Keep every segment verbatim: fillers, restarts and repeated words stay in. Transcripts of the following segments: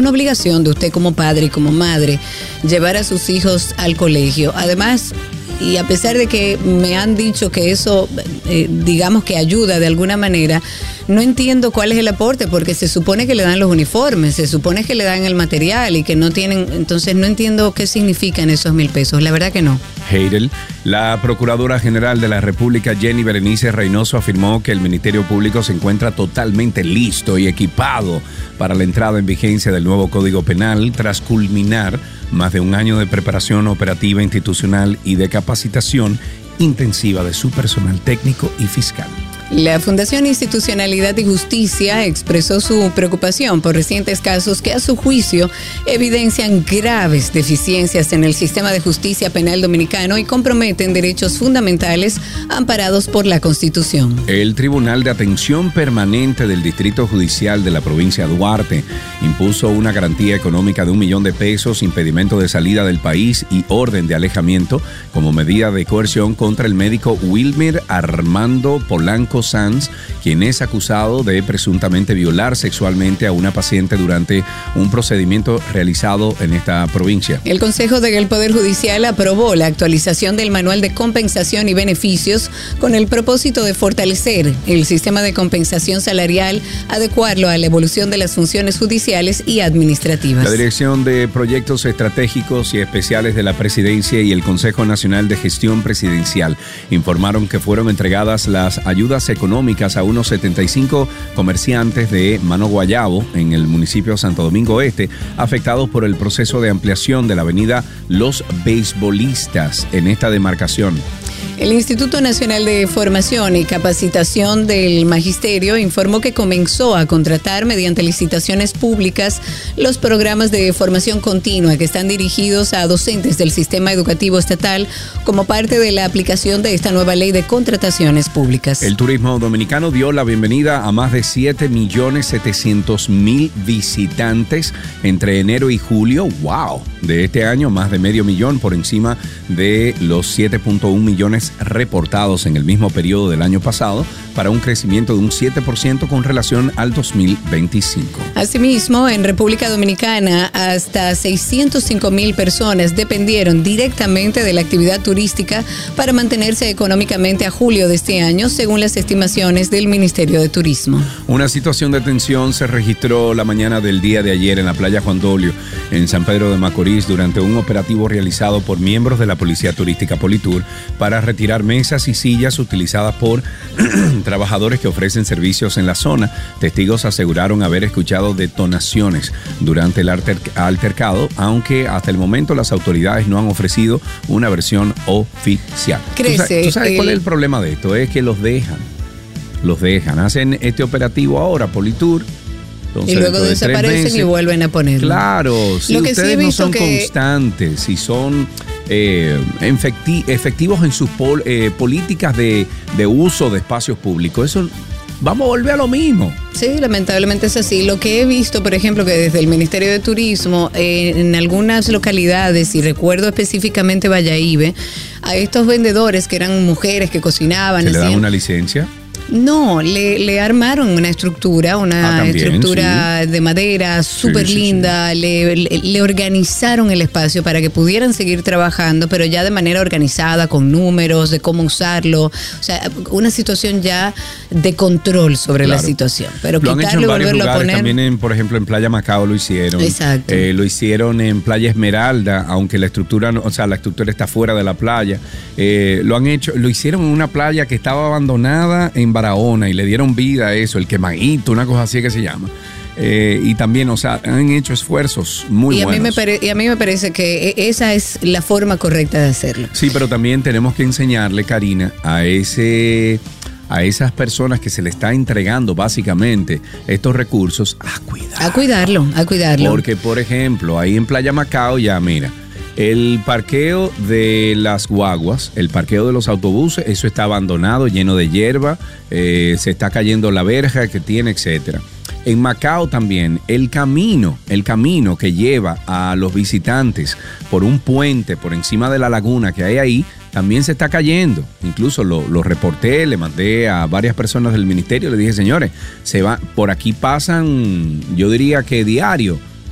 una obligación de usted como padre y como madre llevar a sus hijos al colegio. Además, y a pesar de que me han dicho que eso, eh, digamos que ayuda de alguna manera, no entiendo cuál es el aporte, porque se supone que le dan los uniformes, se supone que le dan el material y que no tienen, entonces no entiendo qué significan esos mil pesos, la verdad que no. Heidel, la Procuradora General de la República, Jenny Berenice Reynoso, afirmó que el Ministerio Público se encuentra totalmente listo y equipado para la entrada en vigencia del nuevo Código Penal tras culminar más de un año de preparación operativa institucional y de capacitación intensiva de su personal técnico y fiscal. La Fundación Institucionalidad y Justicia expresó su preocupación por recientes casos que a su juicio evidencian graves deficiencias en el sistema de justicia penal dominicano y comprometen derechos fundamentales amparados por la Constitución. El Tribunal de Atención Permanente del Distrito Judicial de la provincia de Duarte impuso una garantía económica de un millón de pesos, impedimento de salida del país y orden de alejamiento como medida de coerción contra el médico Wilmer Armando Polanco Sanz, quien es acusado de presuntamente violar sexualmente a una paciente durante un procedimiento realizado en esta provincia. El Consejo del Poder Judicial aprobó la actualización del Manual de Compensación y Beneficios con el propósito de fortalecer el sistema de compensación salarial, adecuarlo a la evolución de las funciones judiciales y administrativas. La Dirección de Proyectos Estratégicos y Especiales de la Presidencia y el Consejo Nacional de Gestión Presidencial informaron que fueron entregadas las ayudas económicas a unos setenta y cinco comerciantes de Mano Guayabo en el municipio de Santo Domingo Este, afectados por el proceso de ampliación de la avenida Los Beisbolistas en esta demarcación. El Instituto Nacional de Formación y Capacitación del Magisterio informó que comenzó a contratar mediante licitaciones públicas los programas de formación continua que están dirigidos a docentes del sistema educativo estatal como parte de la aplicación de esta nueva ley de contrataciones públicas. El turismo dominicano dio la bienvenida a más de siete millones setecientos mil visitantes entre enero y julio. ¡Wow! De este año, más de medio millón por encima de los siete punto uno millones reportados en el mismo periodo del año pasado, para un crecimiento de un siete por ciento con relación al dos mil veinticinco. Asimismo, en República Dominicana, hasta seiscientos cinco mil personas dependieron directamente de la actividad turística para mantenerse económicamente a julio de este año, según las estimaciones del Ministerio de Turismo. Una situación de tensión se registró la mañana del día de ayer en la playa Juan Dolio, en San Pedro de Macorís, durante un operativo realizado por miembros de la Policía Turística Politur para retirar mesas y sillas utilizadas por trabajadores que ofrecen servicios en la zona. Testigos aseguraron haber escuchado detonaciones durante el alter- altercado, aunque hasta el momento las autoridades no han ofrecido una versión oficial. Crece, ¿Tú sabes, ¿tú sabes el... cuál es el problema de esto? Es que los dejan, los dejan, hacen este operativo ahora, Politur. Entonces, y luego de desaparecen meses, y vuelven a ponerlo. Claro, si Lo que ustedes sí he no son que... constantes, si son eh, efecti- efectivos en sus pol- eh, políticas de, de uso de espacios públicos, eso vamos a volver a lo mismo. Sí, lamentablemente es así. Lo que he visto, por ejemplo, que desde el Ministerio de Turismo, eh, en algunas localidades, y recuerdo específicamente Valladolid, a estos vendedores que eran mujeres que cocinaban. ¿Se le dan hacían... una licencia? No, le, le armaron una estructura, una ah, también, estructura sí. de madera súper sí, sí, linda, sí. Le, le, le organizaron el espacio para que pudieran seguir trabajando, pero ya de manera organizada, con números, de cómo usarlo, o sea, una situación ya de control sobre claro. la situación. Pero lo quitarlo han hecho en varios lugares, a poner... también en, por ejemplo, en Playa Macao lo hicieron. Exacto. Eh, lo hicieron en Playa Esmeralda, aunque la estructura, no, o sea, la estructura está fuera de la playa. Eh, lo han hecho, lo hicieron en una playa que estaba abandonada en Barahona y le dieron vida a eso, el Quemadito, una cosa así que se llama. Eh, y también, o sea, han hecho esfuerzos muy y a buenos. Mí me pare- y a mí me parece que esa es la forma correcta de hacerlo. Sí, pero también tenemos que enseñarle, Karina, a ese... a esas personas que se le está entregando básicamente estos recursos a cuidar. A cuidarlo, a cuidarlo. Porque, por ejemplo, ahí en Playa Macao ya, mira, el parqueo de las guaguas, el parqueo de los autobuses, eso está abandonado, lleno de hierba, eh, se está cayendo la verja que tiene, etcétera. En Macao también, el camino, el camino que lleva a los visitantes por un puente por encima de la laguna que hay ahí, también se está cayendo. Incluso lo, lo reporté, le mandé a varias personas del ministerio, le dije, señores, se va, por aquí pasan, yo diría que diario,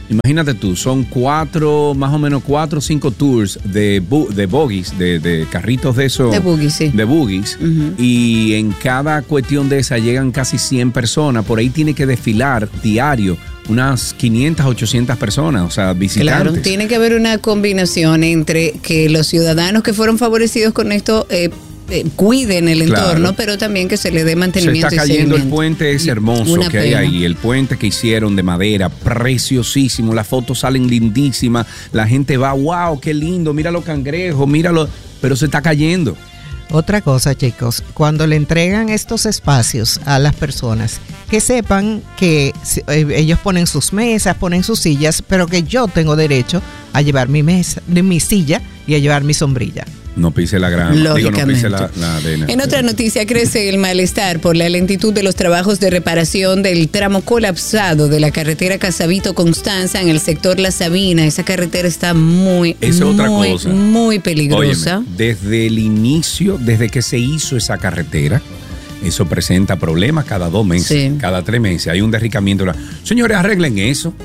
Imagínate tú, son cuatro, más o menos cuatro o cinco tours de, bu de bogies, de, de carritos de esos. De boogies, sí. De boogies. Uh-huh. Y en cada cuestión de esa llegan casi cien personas. Por ahí tiene que desfilar diario unas quinientas, ochocientas personas, o sea, visitantes. Claro, tiene que haber una combinación entre que los ciudadanos que fueron favorecidos con esto eh, eh, cuiden el entorno, claro, pero también que se le dé mantenimiento. Se está cayendo el puente ese hermoso que hay ahí, el puente que hicieron de madera, preciosísimo, las fotos salen lindísimas, la gente va, wow, qué lindo, mira los cangrejos, míralo, pero se está cayendo. Otra cosa, chicos, cuando le entregan estos espacios a las personas, que sepan que ellos ponen sus mesas, ponen sus sillas, pero que yo tengo derecho a llevar mi mesa, mi silla y a llevar mi sombrilla. No pise la grama, digo, no pise la, la arena. En otra noticia, crece el malestar por la lentitud de los trabajos de reparación del tramo colapsado de la carretera Casavito-Constanza en el sector La Sabina. Esa carretera está muy, es muy, otra cosa. muy peligrosa. Óyeme, desde el inicio, desde que se hizo esa carretera, eso presenta problemas cada dos meses, sí, cada tres meses. Hay un derricamiento. Señores, arreglen eso.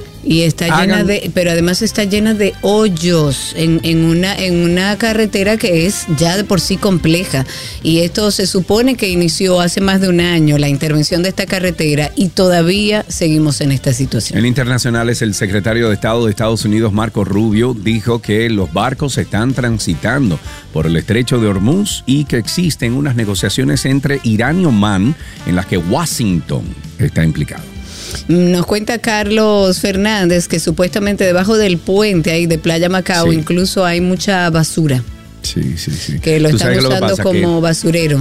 Y está Hagan. llena de, pero además está llena de hoyos en, en una en una carretera que es ya de por sí compleja. Y esto se supone que inició hace más de un año la intervención de esta carretera y todavía seguimos en esta situación. En internacionales, el secretario de Estado de Estados Unidos, Marco Rubio, dijo que los barcos están transitando por el estrecho de Hormuz y que existen unas negociaciones entre Irán y Omán en las que Washington está implicado. Nos cuenta Carlos Fernández que supuestamente debajo del puente ahí de Playa Macao, sí, incluso hay mucha basura. Sí, sí, sí. Que lo están usando lo como basurero.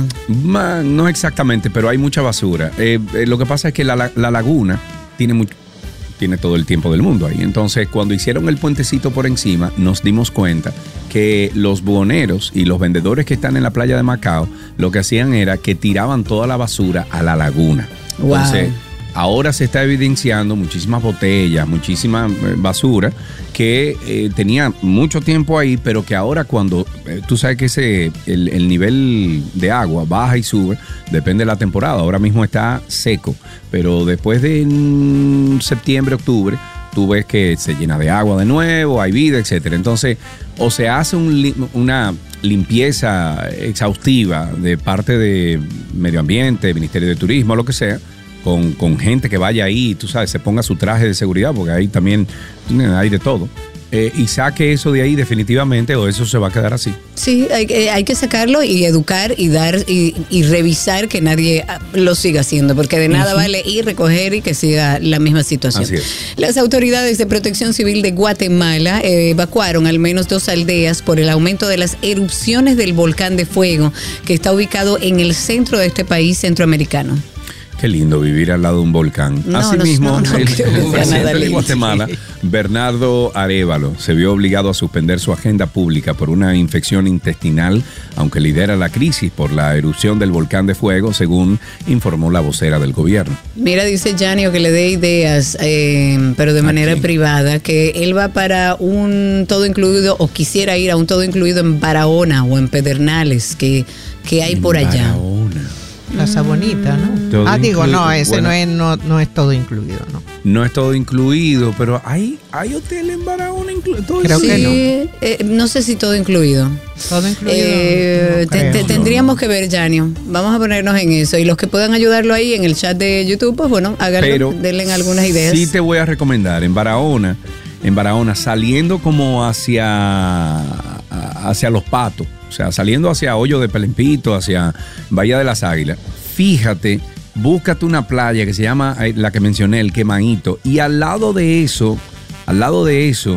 No exactamente, pero hay mucha basura. Eh, eh, lo que pasa es que la, la laguna tiene mucho, tiene todo el tiempo del mundo ahí. Entonces, cuando hicieron el puentecito por encima, nos dimos cuenta que los buhoneros y los vendedores que están en la playa de Macao, lo que hacían era que tiraban toda la basura a la laguna. Wow. Entonces, ahora se está evidenciando muchísimas botellas, muchísima basura que eh, tenía mucho tiempo ahí, pero que ahora cuando, eh, tú sabes que ese el, el nivel de agua baja y sube, depende de la temporada. Ahora mismo está seco, pero después de mm, septiembre, octubre, tú ves que se llena de agua de nuevo, hay vida, etcétera. Entonces, o se hace un, una limpieza exhaustiva de parte de Medio Ambiente, Ministerio de Turismo, lo que sea, Con, con gente que vaya ahí, tú sabes, se ponga su traje de seguridad, porque ahí también hay de todo. Eh, y saque eso de ahí definitivamente, o eso se va a quedar así. Sí, hay, hay que sacarlo y educar y dar y, y revisar que nadie lo siga haciendo, porque de nada uh-huh. vale ir, recoger y que siga la misma situación. Así es. Las autoridades de Protección Civil de Guatemala eh, evacuaron al menos dos aldeas por el aumento de las erupciones del volcán de fuego que está ubicado en el centro de este país centroamericano. Qué lindo vivir al lado de un volcán. No, Asimismo, no, no, el, no, el presidente de Guatemala, Bernardo Arévalo, se vio obligado a suspender su agenda pública por una infección intestinal, aunque lidera la crisis por la erupción del volcán de fuego, según informó la vocera del gobierno. Mira, dice Janio que le dé ideas, eh, pero de manera privada, que él va para un todo incluido, o quisiera ir a un todo incluido en Barahona o en Pedernales, que, que hay en por allá. Barahona. La Sabonita, ¿no? Todo ah, digo, no, ese bueno, no, es, no, no es todo incluido, ¿no? No es todo incluido, pero hay, hay hotel en Barahona incluido. Creo sí, que no. Eh, no sé si todo incluido. Todo incluido. Eh, no te, te, tendríamos no, no. que ver, Janio. Vamos a ponernos en eso. Y los que puedan ayudarlo ahí en el chat de YouTube, pues bueno, háganlo, pero denle algunas ideas. Sí te voy a recomendar, en Barahona, en Barahona, saliendo como hacia, hacia Los Patos, o sea, saliendo hacia Hoyo de Pelempito, hacia Bahía de las Águilas, fíjate, búscate una playa que se llama, la que mencioné, el Quemaíto, y al lado de eso, al lado de eso,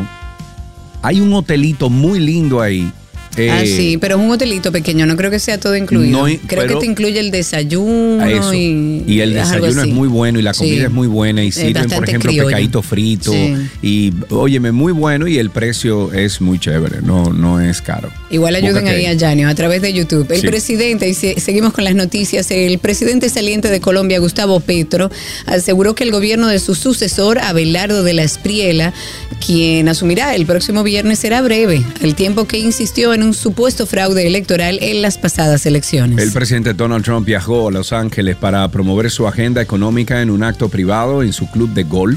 hay un hotelito muy lindo ahí. Eh, ah, sí, pero es un hotelito pequeño, no creo que sea todo incluido. No, creo que te incluye el desayuno y, y el desayuno es muy bueno y la comida sí. es muy buena y sirven, por ejemplo, criollo. pescadito frito sí. y, óyeme, muy bueno y el precio es muy chévere, no, no es caro. Igual ayuden Búscate ahí a Janio a través de YouTube. El sí. presidente, y se, seguimos con las noticias, el presidente saliente de Colombia, Gustavo Petro, aseguró que el gobierno de su sucesor, Abelardo de la Espriella, quien asumirá el próximo viernes, será breve, al tiempo que insistió en un supuesto fraude electoral en las pasadas elecciones. El presidente Donald Trump viajó a Los Ángeles para promover su agenda económica en un acto privado en su club de golf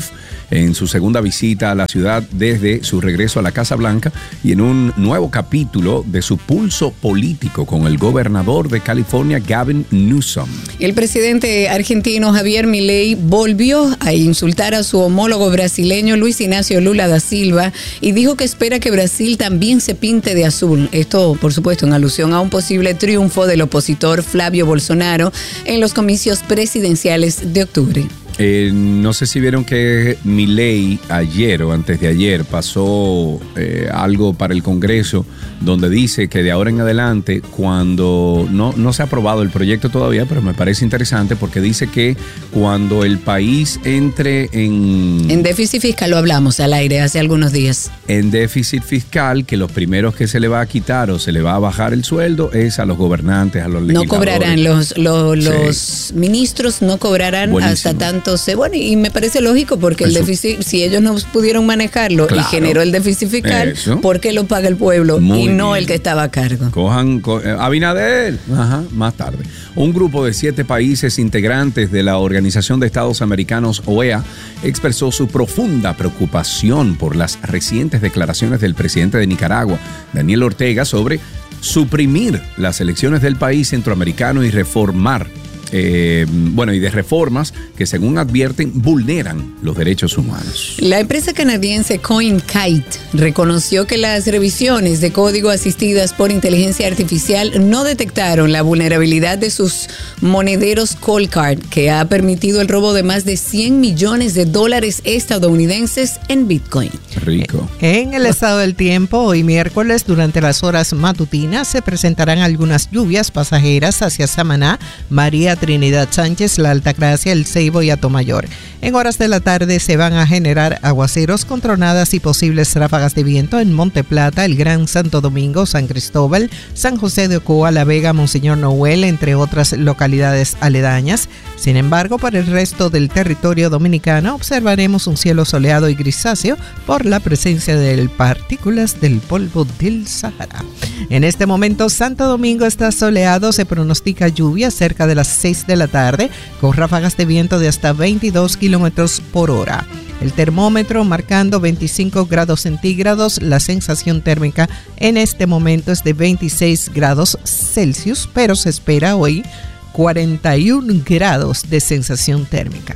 en su segunda visita a la ciudad desde su regreso a la Casa Blanca y en un nuevo capítulo de su pulso político con el gobernador de California, Gavin Newsom. El presidente argentino Javier Milei volvió a insultar a su homólogo brasileño Luis Ignacio Lula da Silva y dijo que espera que Brasil también se pinte de azul. Esto, por supuesto, en alusión a un posible triunfo del opositor Flavio Bolsonaro en los comicios presidenciales de octubre. Eh, no sé si vieron que Milei ayer o antes de ayer pasó eh, algo para el Congreso donde dice que de ahora en adelante, cuando no, no se ha aprobado el proyecto todavía, pero me parece interesante porque dice que cuando el país entre en... En déficit fiscal, lo hablamos al aire hace algunos días. En déficit fiscal, que los primeros que se le va a quitar o se le va a bajar el sueldo es a los gobernantes, a los legisladores. No cobrarán, los, los, Sí. los ministros no cobrarán Buenísimo. hasta tanto. Bueno, y me parece lógico porque el Eso. déficit, si ellos no pudieron manejarlo Claro. y generó el déficit fiscal, Eso. ¿por qué lo paga el pueblo Muy y no bien. el que estaba a cargo? Cojan, co- eh, Abinader, ajá, más tarde. Un grupo de siete países integrantes de la Organización de Estados Americanos, O E A, expresó su profunda preocupación por las recientes declaraciones del presidente de Nicaragua, Daniel Ortega, sobre suprimir las elecciones del país centroamericano y reformar Eh, bueno, y de reformas que, según advierten, vulneran los derechos humanos. La empresa canadiense CoinKite reconoció que las revisiones de código asistidas por inteligencia artificial no detectaron la vulnerabilidad de sus monederos Coldcard, que ha permitido el robo de más de cien millones de dólares estadounidenses en Bitcoin. Rico. En el estado del tiempo, hoy miércoles, durante las horas matutinas, se presentarán algunas lluvias pasajeras hacia Samaná, María Trinidad Sánchez, La Altagracia, El Ceibo y Atomayor. En horas de la tarde se van a generar aguaceros con tronadas y posibles ráfagas de viento en Monte Plata, el Gran Santo Domingo, San Cristóbal, San José de Ocoa, La Vega, Monseñor Noel, entre otras localidades aledañas. Sin embargo, para el resto del territorio dominicano observaremos un cielo soleado y grisáceo por la presencia de partículas del polvo del Sahara. En este momento, Santo Domingo está soleado, se pronostica lluvia cerca de las seis de la tarde, con ráfagas de viento de hasta veintidós kilómetros por hora. El termómetro marcando veinticinco grados centígrados, la sensación térmica en este momento es de veintiséis grados Celsius, pero se espera hoy cuarenta y un grados de sensación térmica.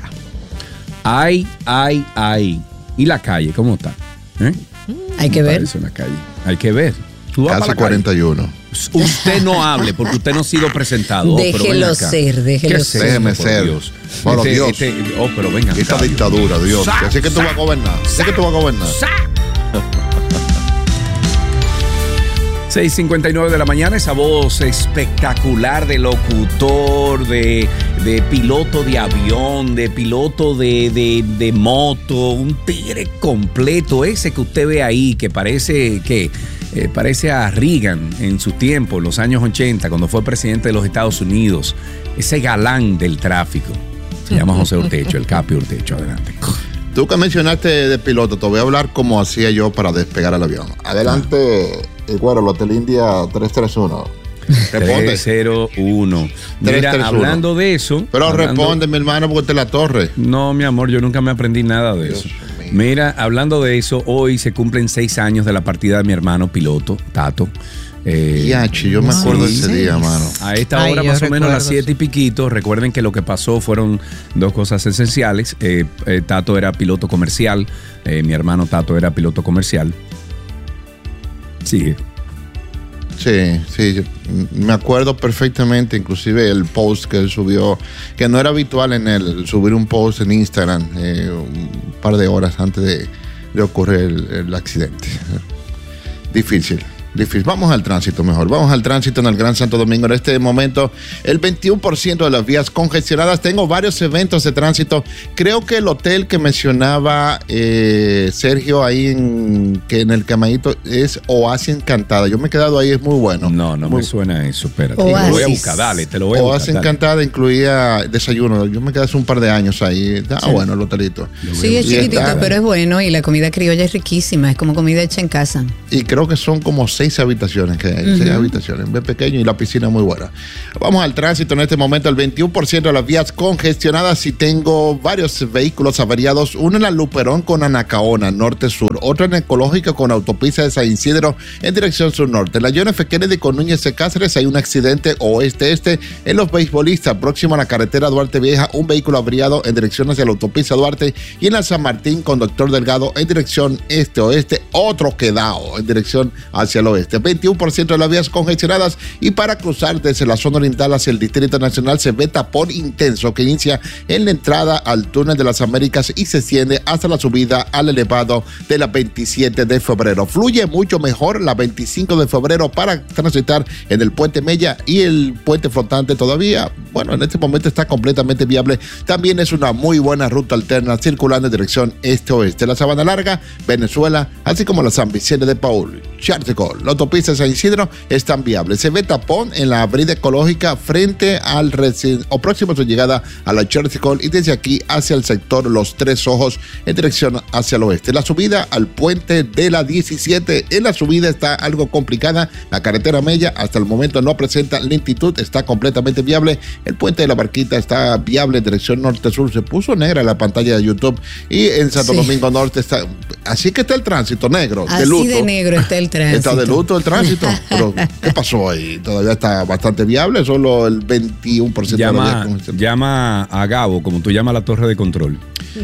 Ay, ay, ay. ¿Y la calle cómo está? ¿Eh? Hay que Me ver. parece una calle. Hay que ver. Tú vas Casi para la cuarenta y uno. calle. Usted no hable porque usted no ha sido presentado. Oh, pero ven Déjelo acá. ser, déjelo ¿Qué ser. es Déjeme esto, por ser. Dios? Por Este- Dios. este- oh, pero venga. Esta acá. dictadura, Dios. Sa- Así que tú sa- vas a gobernar. Así que tú vas a gobernar. seis cincuenta y nueve de la mañana, esa voz espectacular de locutor, de, de piloto de avión, de piloto de, de, de moto, un tigre completo, ese que usted ve ahí, que parece que eh, parece a Reagan en su tiempo, en los años ochenta, cuando fue presidente de los Estados Unidos, ese galán del tráfico. Se llama José Urtecho, el Capi Urtecho, adelante. Tú que mencionaste de piloto, te voy a hablar como hacía yo para despegar el avión. Adelante, el güero, el Hotel India tres tres uno. Responde. tres cero uno. Mira, tres tres uno. hablando de eso. Pero hablando- responde, mi hermano, porque te la torre. No, mi amor, yo nunca me aprendí nada de Dios eso. mío. Mira, hablando de eso, hoy se cumplen seis años de la partida de mi hermano piloto, Tato. Eh, Yachi, yo me acuerdo sí. ese día, mano. A esta Ay, hora, yo más o menos recuerdo, las siete y piquito, recuerden que lo que pasó fueron dos cosas esenciales. Eh, eh, Tato era piloto comercial, eh, mi hermano Tato era piloto comercial. Sigue. Sí, sí, yo me acuerdo perfectamente, inclusive el post que él subió, que no era habitual en él, subir un post en Instagram eh, un par de horas antes de, de ocurrir el, el accidente. Difícil. Difícil. Vamos al tránsito mejor. Vamos al tránsito en el Gran Santo Domingo. En este momento, el veintiuno por ciento de las vías congestionadas. Tengo varios eventos de tránsito. Creo que el hotel que mencionaba eh, Sergio ahí en, que en el Camayito es Oasis Encantada. Yo me he quedado ahí, es muy bueno. No, no Muy- me suena eso, espérate. Oasis. Te lo voy a buscar, dale, te lo voy a buscar. Oasis dale. Encantada incluía desayuno. Yo me quedé hace un par de años ahí. Ah, bueno, el hotelito. Sí, es Y chiquitito, está- pero es bueno y la comida criolla es riquísima, es como comida hecha en casa. Y creo que son como seis seis habitaciones que hay, uh-huh. seis habitaciones, bien pequeño y la piscina muy buena. Vamos al tránsito en este momento, el veintiuno por ciento de las vías congestionadas y tengo varios vehículos averiados, uno en la Luperón con Anacaona, norte-sur, otro en Ecológica con autopista de San Isidro en dirección sur-norte. En la John F. Kennedy con Núñez de Cáceres hay un accidente oeste-este en los beisbolistas, próximo a la carretera Duarte Vieja, un vehículo averiado en dirección hacia la autopista Duarte, y en la San Martín con Doctor Delgado en dirección este-oeste, otro quedado en dirección hacia el oeste. veintiuno por ciento de las vías congestionadas y para cruzar desde la zona oriental hacia el Distrito Nacional se ve tapón intenso que inicia en la entrada al túnel de las Américas y se extiende hasta la subida al elevado de la veintisiete de febrero. Fluye mucho mejor la veinticinco de febrero para transitar en el puente Mella y el puente flotante todavía, bueno, en este momento está completamente viable. También es una muy buena ruta alterna circulando en dirección este-oeste. La Sabana Larga, Venezuela, así como la San Vicente de Paul, Chartecol, la autopista de San Isidro están viables. Se ve tapón en la avenida Ecológica frente al reci- o próximo a su llegada a la Chartecol y desde aquí hacia el sector Los Tres Ojos en dirección hacia el oeste. La subida al puente de la diecisiete, en la subida está algo complicada. La carretera Mella hasta el momento no presenta lentitud, está completamente viable. El puente de la Barquita está viable en dirección norte-sur. Se puso negra la pantalla de YouTube y en Santo sí. Domingo Norte está. Así que está el tránsito negro. Así de luto. de negro está el tránsito. Está de luto el tránsito. Pero, ¿qué pasó ahí? Todavía está bastante viable, solo el veintiuno por ciento llama, de la llama a Gabo, como tú llamas a la torre de control.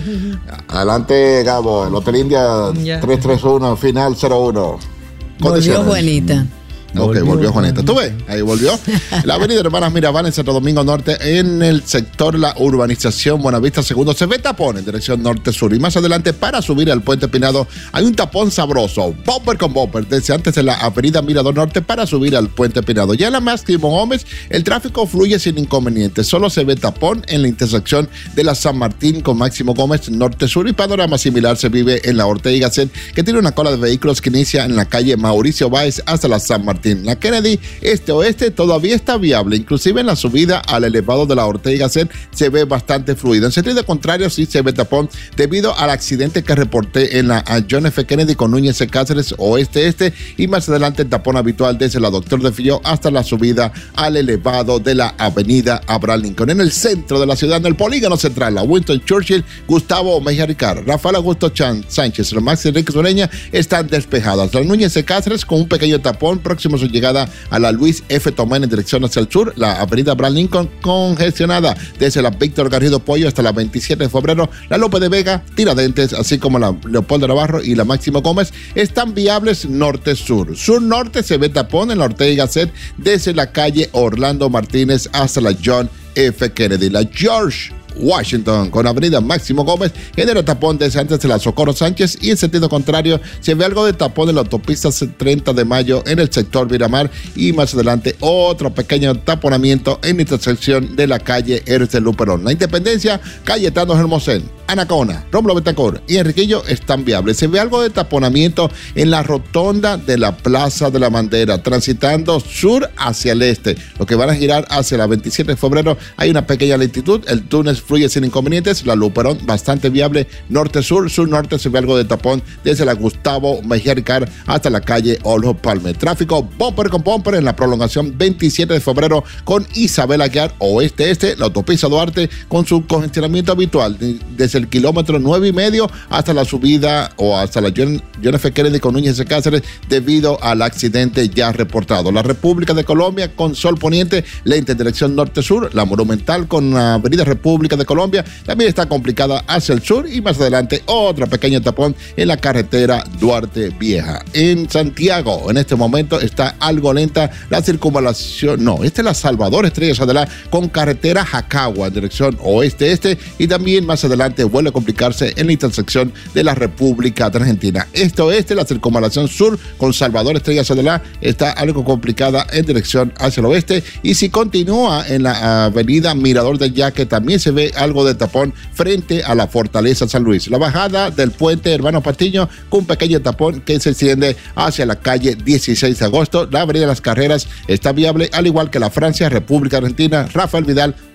Adelante, Gabo. El Hotel India yeah. tres tres uno, final cero uno. Volvió Juanita. Ok, volvió Juanita. ¿Tú ves? Ahí volvió. La avenida Hermanas Mirabal en Santo Domingo Norte, en el sector la urbanización Buenavista Segundo, se ve tapón en dirección norte-sur. Y más adelante, para subir al Puente Pinado, hay un tapón sabroso, bumper con bumper, desde antes de la avenida Mirador Norte para subir al Puente Pinado. Ya en la Máximo Gómez, el tráfico fluye sin inconvenientes. Solo se ve tapón en la intersección de la San Martín con Máximo Gómez norte-sur, y panorama similar se vive en la Ortega y Gasset, que tiene una cola de vehículos que inicia en la calle Mauricio Báez hasta la San Martín. La Kennedy este-oeste todavía está viable, inclusive en la subida al elevado de la Ortega y Gasset se ve bastante fluido. En sentido contrario sí se ve tapón debido al accidente que reporté en la John F. Kennedy con Núñez de Cáceres oeste-este, y más adelante el tapón habitual desde la Doctor de Filló hasta la subida al elevado de la avenida Abraham Lincoln. En el centro de la ciudad, en el polígono central, la Winston Churchill, Gustavo Mejía Ricard, Rafael Augusto Chan Sánchez, la Max Enrique Sureña están despejadas. La Núñez de Cáceres con un pequeño tapón próximo a su llegada a la Luis F. Tomán en dirección hacia el sur, la avenida Abraham Lincoln congestionada desde la Víctor Garrido Pollo hasta la veintisiete de febrero, la López de Vega, Tiradentes, así como la Leopoldo Navarro y la Máximo Gómez están viables norte-sur. Sur-norte se ve tapón en la Ortega y Gasset desde la calle Orlando Martínez hasta la John F. Kennedy. La George Washington con avenida Máximo Gómez genera tapón desde antes de la Socorro Sánchez, y en sentido contrario se ve algo de tapón en la autopista treinta de mayo en el sector Miramar, y más adelante otro pequeño taponamiento en la intersección de la calle Héroes de Luperón. La Independencia, Cayetano Hermosén, Anacaona, Rómulo Betancourt y Enriquillo están viables. Se ve algo de taponamiento en la rotonda de la Plaza de la Bandera, transitando sur hacia el este. Lo que van a girar hacia la veintisiete de febrero hay una pequeña lentitud, el túnel fluye sin inconvenientes, la Luperón bastante viable, norte-sur, sur-norte se ve algo de tapón desde la Gustavo Mejía Ricard hasta la calle Olho Palme. Tráfico bumper con bumper en la prolongación veintisiete de febrero con Isabel Aguiar oeste-este, la autopista Duarte con su congestionamiento habitual desde el kilómetro nueve y medio hasta la subida o hasta la John, John F. Kennedy con Núñez de Cáceres debido al accidente ya reportado. La República de Colombia con Sol Poniente, lenta en dirección norte-sur, la Monumental con la avenida República de Colombia también está complicada hacia el sur, y más adelante otro pequeño tapón en la carretera Duarte Vieja. En Santiago en este momento está algo lenta la circunvalación, no, esta es la Salvador Estrellas Adela con carretera Jacagua en dirección oeste-este, y también más adelante vuelve a complicarse en la intersección de la República de Argentina. Este-oeste, la circunvalación sur con Salvador Estrellas Adela está algo complicada en dirección hacia el oeste, y si continúa en la avenida Mirador del Yaque también se ve algo de tapón frente a la Fortaleza San Luis. La bajada del puente Hermano Patiño con un pequeño tapón que se extiende hacia la calle dieciséis de agosto. La avenida Las Carreras está viable, al igual que la Francia, República Argentina, Rafael Vidal,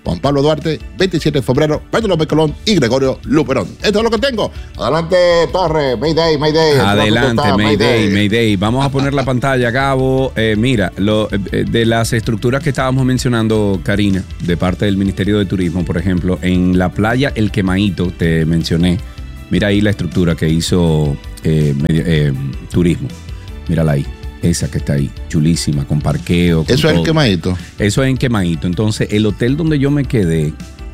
Juan Pablo Duarte, veintisiete de febrero, Pedro López Colón y Gregorio Luperón. Esto es lo que tengo. Adelante, Torre, Mayday, Mayday. Adelante, Mayday, Mayday. Vamos a poner la pantalla, Gabo. Eh, mira, lo, eh, de las estructuras que estábamos mencionando, Karina, de parte del Ministerio de Turismo, por ejemplo, en la playa El Quemaíto, te mencioné. Mira ahí la estructura que hizo eh, medio, eh, Turismo. Mírala ahí. Esa que está ahí, chulísima, con parqueo. Con Eso es El Quemaíto. Eso es en Quemaíto. Entonces, el hotel donde yo me quedé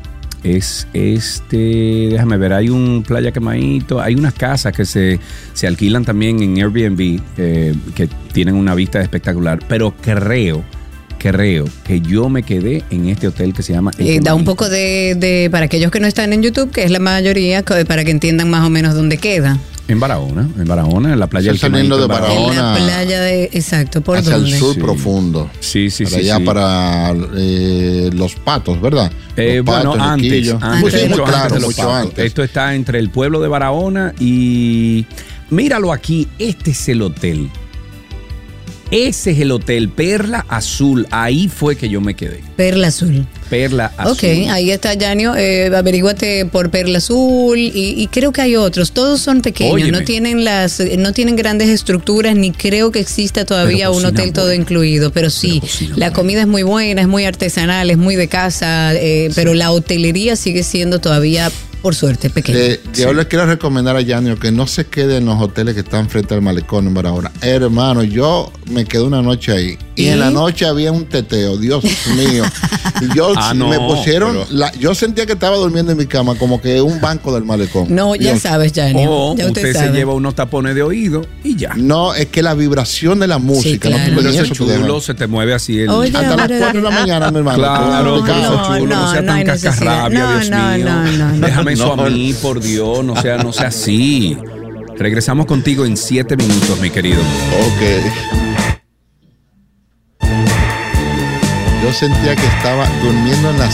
es este, déjame ver, hay un Playa Quemaíto, hay unas casas que se, se alquilan también en Airbnb, eh, que tienen una vista espectacular, pero creo, creo que yo me quedé en este hotel que se llama El Eh, da un Quemaíto. poco de, de, para aquellos que no están en YouTube, que es la mayoría, co- para que entiendan más o menos dónde queda. En Barahona, en Barahona, en la playa Está del saliendo Quemaíto. de en Barahona. En la playa de, exacto, ¿por Hacia dónde? el sur Sí. profundo. Sí, sí, para sí. allá, sí. para eh, Los Patos, ¿verdad? Eh, Los bueno, Patos, antes, Riquillo. antes, Muy, sí, muy mucho claro, antes de los mucho Patos. antes. Esto está entre el pueblo de Barahona y... Míralo aquí, este es el hotel. Ese es el hotel, Perla Azul. Ahí fue que yo me quedé. Perla Azul. Perla Azul. Ok, ahí está, Yanio. Eh, averíguate por Perla Azul y, y creo que hay otros. Todos son pequeños, Óyeme. no tienen las, no tienen grandes estructuras, ni creo que exista todavía Pero un cocinan hotel todo bueno. incluido. Pero sí, Pero cocinan la bueno. comida es muy buena, es muy artesanal, es muy de casa, eh, pero la hotelería sigue siendo todavía, por suerte, pequeña. Eh, yo Sí. les quiero recomendar a Yanio que no se quede en los hoteles que están frente al malecón en Barahona. Hermano, yo me quedé una noche ahí y ¿Y? en la noche había un teteo, Dios mío. Y yo Ah, no, me pusieron, pero- la- yo sentía que estaba durmiendo en mi cama como que un banco del malecón. No, ya Dios. sabes, Yanio. O ya usted, usted, se sabe. lleva unos tapones de oído y ya. No, es que la vibración de la música, claro. no, Pero ni eso eso es te deja. chulo, se te mueve así el... Oye, Hasta las ahora- cuatro de la mañana, mi hermano. Claro, Estoy que eso cansado. chulo, no, no, sea no tan hay necesidad. cascarrabia, No, Dios no, mío. no, no, no. Déjame eso No. a mí, por Dios, no sea, no sea así. Regresamos contigo en siete minutos, mi querido. Ok. Yo sentía que estaba durmiendo en la